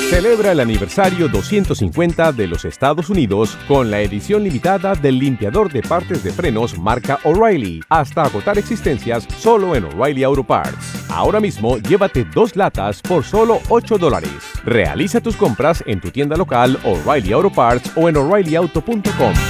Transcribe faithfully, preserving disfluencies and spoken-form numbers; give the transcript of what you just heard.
Celebra el aniversario doscientos cincuenta de los Estados Unidos con la edición limitada del limpiador de partes de frenos marca O'Reilly, hasta agotar existencias solo en O'Reilly Auto Parts. Ahora mismo llévate dos latas por solo ocho dólares. Realiza tus compras en tu tienda local O'Reilly Auto Parts o en O'Reilly Auto punto com.